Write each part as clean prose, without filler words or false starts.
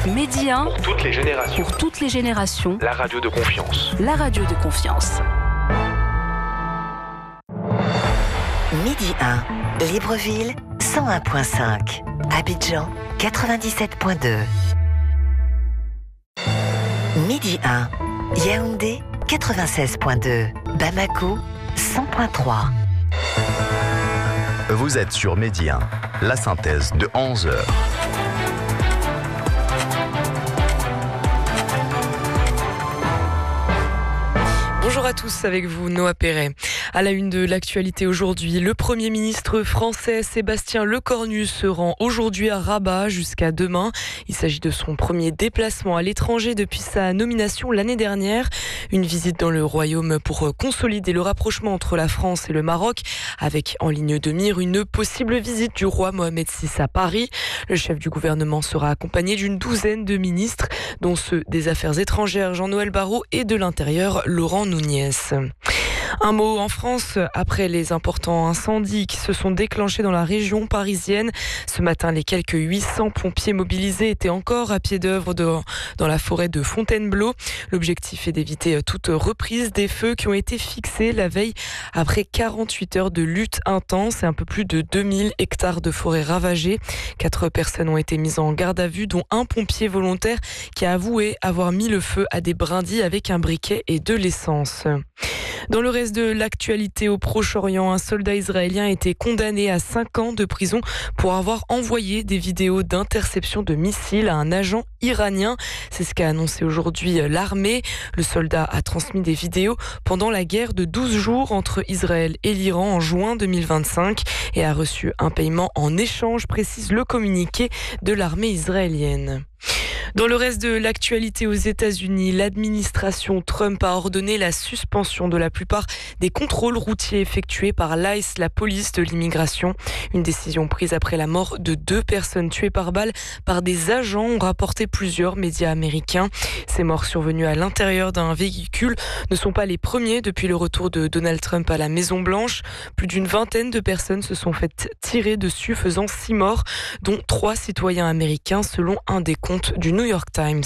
Midi 1. Pour toutes les générations. Pour toutes les générations. La radio de confiance. La radio de confiance. Midi 1. Libreville, 101.5. Abidjan, 97.2. Midi 1. Yaoundé, 96.2. Bamako, 100.3. Vous êtes sur Midi 1, la synthèse de 11h. Bonjour à tous, avec vous Noah Perret. À la une de l'actualité aujourd'hui, le Premier ministre français Sébastien Lecornu se rend aujourd'hui à Rabat jusqu'à demain. Il s'agit de son premier déplacement à l'étranger depuis sa nomination l'année dernière. Une visite dans le royaume pour consolider le rapprochement entre la France et le Maroc, avec en ligne de mire une possible visite du roi Mohamed VI à Paris. Le chef du gouvernement sera accompagné d'une douzaine de ministres, dont ceux des Affaires étrangères Jean-Noël Barrot et de l'Intérieur Laurent Nunez. Un mot en France, après les importants incendies qui se sont déclenchés dans la région parisienne. Ce matin, les quelques 800 pompiers mobilisés étaient encore à pied d'œuvre dans la forêt de Fontainebleau. L'objectif est d'éviter toute reprise des feux qui ont été fixés la veille après 48 heures de lutte intense et un peu plus de 2000 hectares de forêt ravagés. 4 personnes ont été mises en garde à vue, dont un pompier volontaire qui a avoué avoir mis le feu à des brindilles avec un briquet et de l'essence. Dans le reste de l'actualité au Proche-Orient, un soldat israélien a été condamné à 5 ans de prison pour avoir envoyé des vidéos d'interception de missiles à un agent iranien. C'est ce qu'a annoncé aujourd'hui l'armée. Le soldat a transmis des vidéos pendant la guerre de 12 jours entre Israël et l'Iran en juin 2025 et a reçu un paiement en échange, précise le communiqué de l'armée israélienne. Dans le reste de l'actualité aux États-Unis, l'administration Trump a ordonné la suspension de la plupart des contrôles routiers effectués par l'ICE, la police de l'immigration. Une décision prise après la mort de 2 personnes tuées par balle par des agents, ont rapporté plusieurs médias américains. Ces morts survenues à l'intérieur d'un véhicule ne sont pas les premiers depuis le retour de Donald Trump à la Maison-Blanche. Plus d'une vingtaine de personnes se sont faites tirer dessus, faisant 6 morts, dont 3 citoyens américains, selon un décompte du New York Times.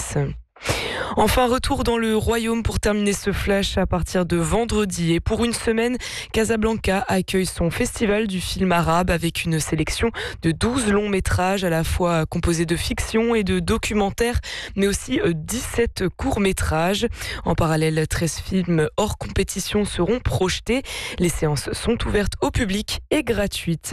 Enfin, retour dans le royaume pour terminer ce flash à partir de vendredi. Et pour une semaine, Casablanca accueille son festival du film arabe avec une sélection de 12 longs métrages à la fois composés de fiction et de documentaires, mais aussi 17 courts métrages. En parallèle, 13 films hors compétition seront projetés. Les séances sont ouvertes au public et gratuites.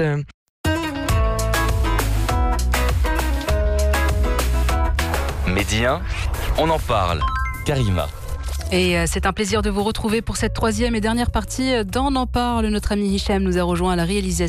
Midi 1, on en parle. Karima. Et c'est un plaisir de vous retrouver pour cette 3e et dernière partie d'On en parle. Notre ami Hicham nous a rejoint à la réalisation.